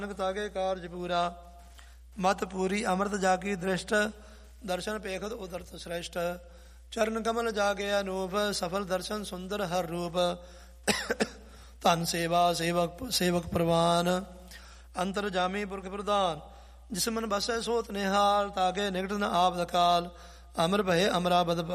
ਤਾਗੇ ਕਾਰਜ ਪੂਰਾ ਮਤ ਪੂਰੀ ਅੰਮ੍ਰਿਤ ਜਾਗੀ ਦ੍ਰਿਸ਼ਟ ਦਰਸ਼ਨ ਪੇਖਤ ਉਦਰਤ ਸ੍ਰੇਸ਼ਟ ਚਰਨ ਕਮਲ ਜਾਗੇ ਅਨੂਪ ਸਫਲ ਦਰਸ਼ਨ ਸੁੰਦਰ ਹਰ ਰੂਪ ਧਨ ਸੇਵਾ ਸੇਵਕ ਪ੍ਰਵਾਨ ਅੰਤਰ ਜਾਮੀ ਪੁਰਖ ਪ੍ਰਧਾਨ ਜਿਸ ਮਨ ਬਸੈ ਸੋਤ ਨਿਹਾਲ ਤਾਗੇ ਨਿਕਟ ਨ ਆਪ ਦਕਾਲ ਅਮਰ ਭਏ ਅਮਰਾਬਦ